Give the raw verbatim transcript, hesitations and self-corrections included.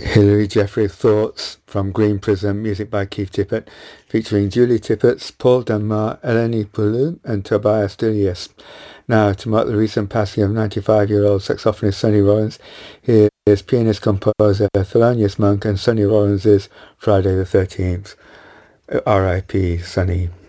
Hilary Jeffrey Thoughts from Green Prism, music by Keith Tippett, featuring Julie Tippett, Paul Dunbar, Eleni Poulou and Tobias Dilius. Now, to mark the recent passing of ninety-five-year-old saxophonist Sonny Rollins, here is pianist-composer Thelonious Monk and Sonny Rollins' Friday the thirteenth. R I P Sonny.